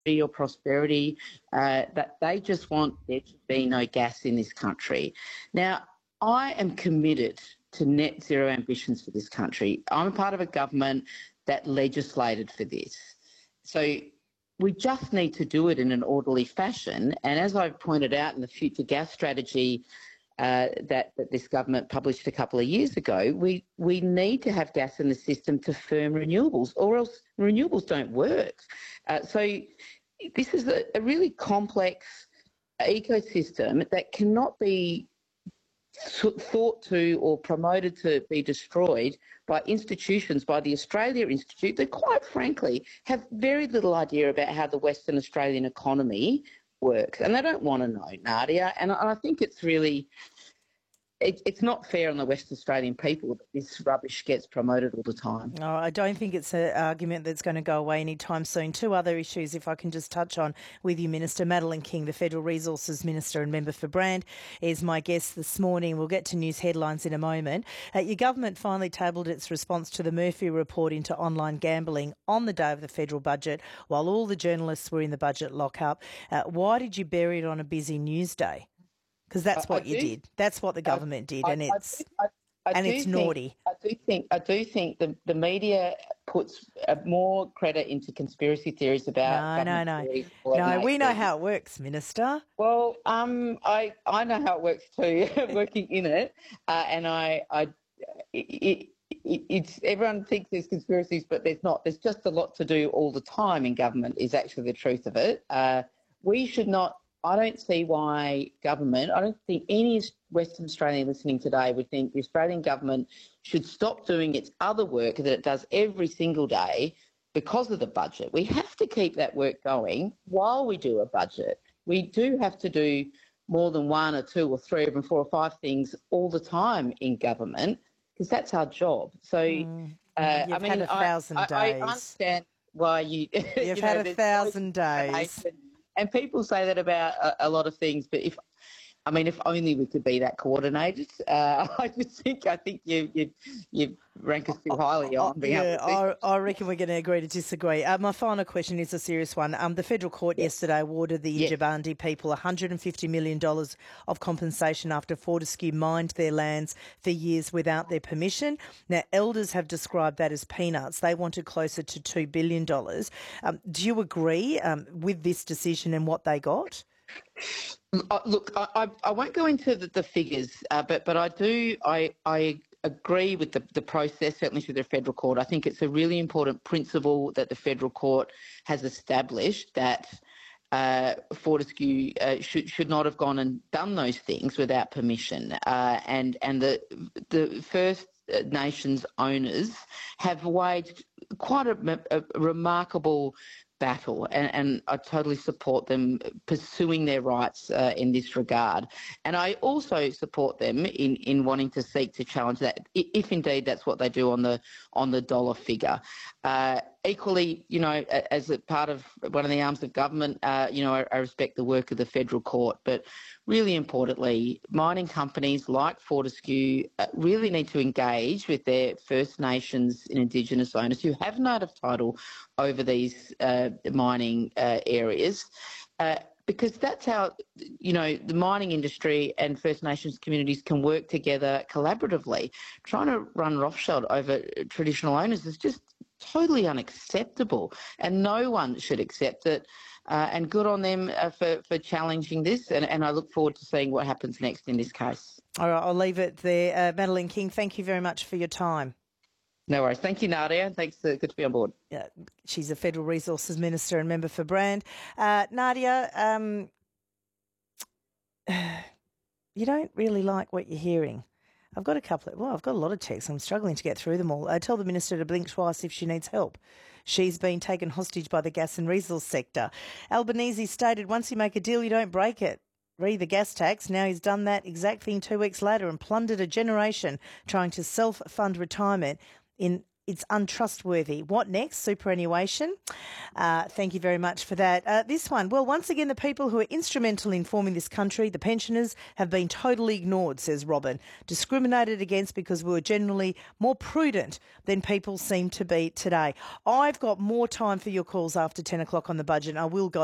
or prosperity, that they just want there to be no gas in this country. Now, I am committed to net zero ambitions for this country. I'm a part of a government that legislated for this. So we just need to do it in an orderly fashion. And as I've pointed out in the Future Gas Strategy that this government published a couple of years ago, we need to have gas in the system to firm renewables, or else renewables don't work. So this is a really complex ecosystem that cannot be thought to or promoted to be destroyed by institutions, by the Australia Institute, that quite frankly have very little idea about how the Western Australian economy works. And they don't want to know, Nadia. And I think it's really... It's not fair on the West Australian people that this rubbish gets promoted all the time. No, I don't think it's an argument that's going to go away anytime soon. Two other issues, if I can just touch on with you, Minister. Madeleine King, the Federal Resources Minister and member for Brand, is my guest this morning. We'll get to news headlines in a moment. Your government finally tabled its response to the Murphy report into online gambling on the day of the federal budget, while all the journalists were in the budget lockup. Why did you bury it on a busy news day? Because that's what you did. That's what the government did, and it's naughty. I do think the media puts more credit into conspiracy theories about. No. We know how it works, Minister. Well, I know how it works too, working in it, and it's everyone thinks there's conspiracies, but there's not. There's just a lot to do all the time in government. Is actually the truth of it. We should not. I don't see why government, I don't think any Western Australian listening today would think the Australian government should stop doing its other work that it does every single day because of the budget. We have to keep that work going while we do a budget. We do have to do more than one or two or three or even four or five things all the time in government, because that's our job. So, had 1,000 days. I understand why you... You've had 1,000 days. And people say that about a lot of things, but if only we could be that coordinated. I think you rank us too highly on being able to I reckon we're going to agree to disagree. My final question is a serious one. The federal court yesterday awarded the Yindjibarndi people $150 million of compensation after Fortescue mined their lands for years without their permission. Now, elders have described that as peanuts. They wanted closer to $2 billion. Do you agree with this decision and what they got? Look, I won't go into the figures, but I do. I agree with the process, certainly through the federal court. I think it's a really important principle that the federal court has established, that Fortescue should not have gone and done those things without permission, and the First Nations owners have waged quite a remarkable battle, and I totally support them pursuing their rights in this regard. And I also support them in wanting to seek to challenge that, if indeed that's what they do on the dollar figure. Equally, as a part of one of the arms of government, I respect the work of the federal court, but really importantly, mining companies like Fortescue really need to engage with their First Nations and Indigenous owners who have native title over these mining areas, because that's how, the mining industry and First Nations communities can work together collaboratively. Trying to run roughshod over traditional owners is just totally unacceptable, and no one should accept it. And good on them for challenging this, and I look forward to seeing what happens next in this case. All right, I'll leave it there. Madeleine King, thank you very much for your time. No worries. Thank you, Nadia. Thanks. Good to be on board. She's a Federal Resources Minister and member for Brand. Nadia, you don't really like what you're hearing. I've got a lot of texts. I'm struggling to get through them all. I tell the Minister to blink twice if she needs help. She's been taken hostage by the gas and resource sector. Albanese stated, once you make a deal, you don't break it. Re the gas tax. Now he's done that exact thing 2 weeks later and plundered a generation trying to self-fund retirement in It's untrustworthy. What next? Superannuation. Thank you very much for that. This one. Well, once again, the people who are instrumental in forming this country, the pensioners, have been totally ignored, says Robin. Discriminated against because we were generally more prudent than people seem to be today. I've got more time for your calls after 10 o'clock on the budget. I will go